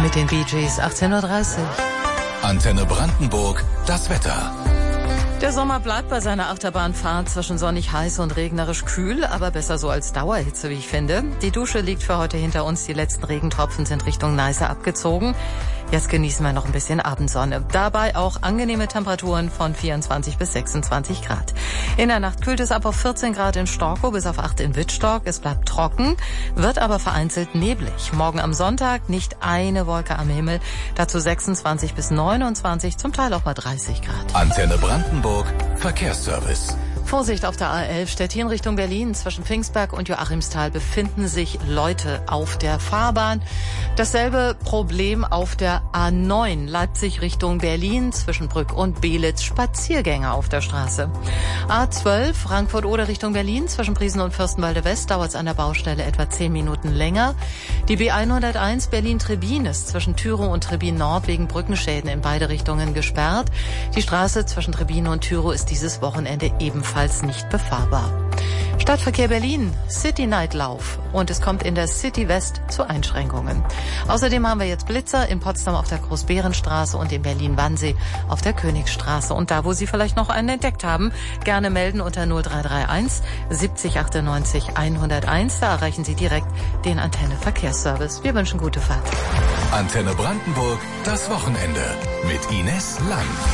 Mit den Bee Gees, 18:30 Uhr. Antenne Brandenburg, das Wetter. Der Sommer bleibt bei seiner Achterbahnfahrt zwischen sonnig heiß und regnerisch kühl, aber besser so als Dauerhitze, wie ich finde. Die Dusche liegt für heute hinter uns, die letzten Regentropfen sind Richtung Neiße abgezogen. Jetzt genießen wir noch ein bisschen Abendsonne. Dabei auch angenehme Temperaturen von 24 bis 26 Grad. In der Nacht kühlt es ab auf 14 Grad in Storkow bis auf 8 in Wittstock. Es bleibt trocken, wird aber vereinzelt neblig. Morgen am Sonntag nicht eine Wolke am Himmel, dazu 26 bis 29, zum Teil auch mal 30 Grad. Antenne Brandenburg, Verkehrsservice. Vorsicht auf der A11 Stettin Richtung Berlin. Zwischen Pfingstberg und Joachimsthal befinden sich Leute auf der Fahrbahn. Dasselbe Problem auf der A9 Leipzig Richtung Berlin. Zwischen Brück und Belitz Spaziergänger auf der Straße. A12 Frankfurt-Oder Richtung Berlin. Zwischen Priesen und Fürstenwalde West dauert es an der Baustelle etwa 10 Minuten länger. Die B101 Berlin-Trebin ist zwischen Thürow und Trebin Nord wegen Brückenschäden in beide Richtungen gesperrt. Die Straße zwischen Trebin und Thürow ist dieses Wochenende ebenfalls nicht befahrbar. Stadtverkehr Berlin, City Night Lauf und es kommt in der City West zu Einschränkungen. Außerdem haben wir jetzt Blitzer in Potsdam auf der Großbärenstraße und in Berlin-Wannsee auf der Königsstraße. Und da, wo Sie vielleicht noch einen entdeckt haben, gerne melden unter 0331 70 98 101. Da erreichen Sie direkt den Antenne Verkehrsservice. Wir wünschen gute Fahrt. Antenne Brandenburg, das Wochenende mit Ines Lang.